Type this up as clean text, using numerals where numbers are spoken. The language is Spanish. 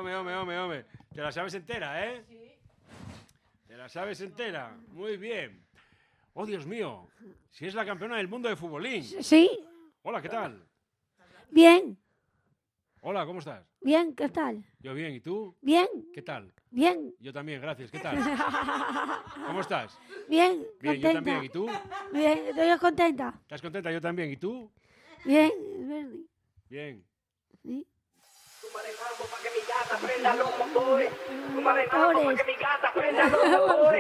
Home. Te la sabes entera, ¿eh? Sí. Te la sabes entera. Muy bien. Oh, Dios mío. Si es la campeona del mundo de futbolín. Sí. Hola, ¿qué tal? Bien. Hola, ¿cómo estás? Bien, ¿qué tal? Yo bien, ¿y tú? Bien. ¿Qué tal? Bien. Yo también, gracias. ¿Qué tal? ¿Cómo estás? Bien, Bien, contenta. yo también. ¿Y tú? Bien, estoy contenta. ¿Estás contenta? Yo también. ¿Y tú? Bien. Bien. ¿Sí? Para que mi gata prenda los motores. Para que mi gata prenda los motores.